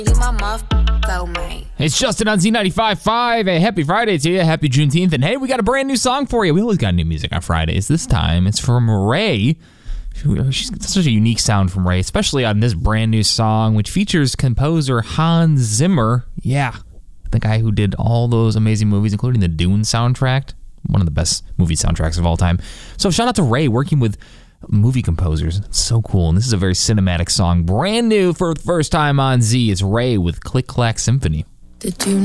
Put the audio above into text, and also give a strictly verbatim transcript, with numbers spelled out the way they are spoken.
You my motherfucking soulmate. It's Justin on Z ninety-five point five. Hey, happy Friday to you. Happy Juneteenth. And hey, we got a brand new song for you. We always got new music on Fridays. This time, it's from Ray. She's got such a unique sound from Ray, especially on this brand new song, which features composer Hans Zimmer. Yeah, the guy who did all those amazing movies, including the Dune soundtrack. One of the best movie soundtracks of all time. So shout out to Ray working with movie composers. It's so cool. And this is a very cinematic song. Brand new for the first time on Z. It's Ray with Click Clack Symphony. Did you